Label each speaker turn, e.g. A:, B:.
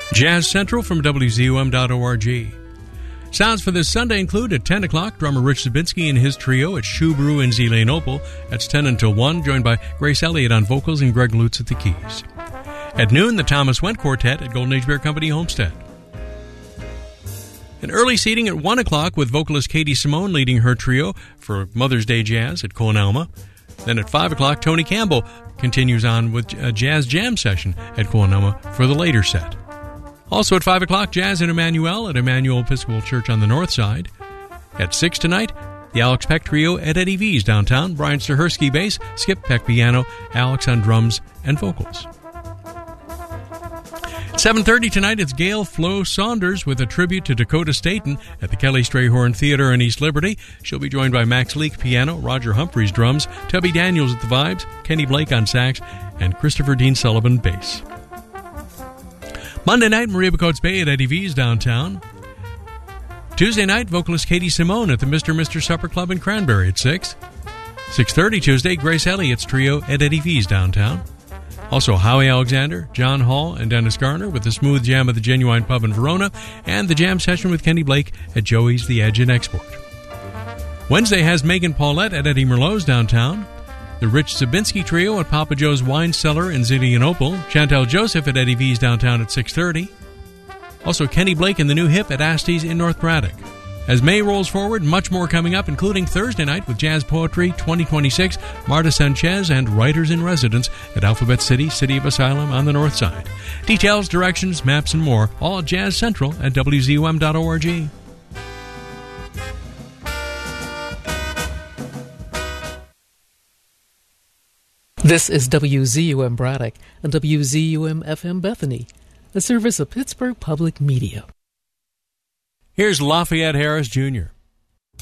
A: Jazz Central from WZUM.org. Sounds for this Sunday include at 10 o'clock, drummer Rich Zabinski and his trio at Shoe Brew in Zeleanople. That's 10 until 1, joined by Grace Elliott on vocals and Greg Lutz at the keys. At noon, the Thomas Went Quartet at Golden Age Beer Company, Homestead. An early seating at 1 o'clock with vocalist Katie Simone leading her trio for Mother's Day Jazz at Coanelma. Then at 5 o'clock, Tony Campbell continues on with a jazz jam session at Coanelma for the later set. Also at 5 o'clock, Jazz in Emmanuel at Emmanuel Episcopal Church on the north side. At 6 tonight, the Alex Peck Trio at Eddie V's downtown. Brian Stahersky bass, Skip Peck piano, Alex on drums and vocals. At 7:30 tonight, it's Gail Flo Saunders with a tribute to Dakota Staten at the Kelly Strayhorn Theater in East Liberty. She'll be joined by Max Leake piano, Roger Humphreys drums, Tubby Daniels at the vibes, Kenny Blake on sax, and Christopher Dean Sullivan bass. Monday night, Maria Bacotes Bay at Eddie V's downtown. Tuesday night, vocalist Katie Simone at the Mr. Supper Club in Cranberry at 6. 6:30 Tuesday, Grace Elliott's trio at Eddie V's downtown. Also, Howie Alexander, John Hall, and Dennis Garner with the Smooth Jam at the Genuine Pub in Verona, and the jam session with Kenny Blake at Joey's The Edge in Export. Wednesday has Megan Paulette at Eddie Merlot's downtown, the Rich Zabinski Trio at Papa Joe's Wine Cellar in Zeleanople, Chantal Joseph at Eddie V's downtown at 6:30. Also, Kenny Blake and the New Hip at Asti's in North Braddock. As May rolls forward, much more coming up, including Thursday night with Jazz Poetry 2026, Marta Sanchez, and Writers in Residence at Alphabet City, City of Asylum on the north side. Details, directions, maps, and more, all at Jazz Central at WZUM.org.
B: This is WZUM Braddock and WZUM FM Bethany, a service of Pittsburgh Public Media.
A: Here's Lafayette Harris Jr.